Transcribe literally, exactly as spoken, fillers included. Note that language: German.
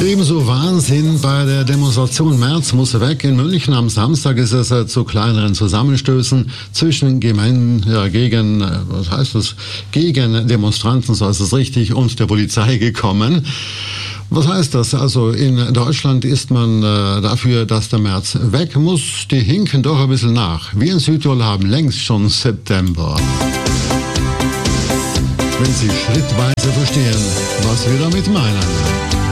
Ebenso Wahnsinn bei der Demonstration Merz muss weg. In München am Samstag ist es äh, zu kleineren Zusammenstößen zwischen Gemeinden, ja, gegen, äh, was heißt das, gegen Demonstranten, so ist es richtig, und der Polizei gekommen. Was heißt das? Also in Deutschland ist man äh, dafür, dass der Merz weg muss. Die hinken doch ein bisschen nach. Wir in Südtirol haben längst schon September. Wenn Sie schrittweise verstehen, was wir damit meinen.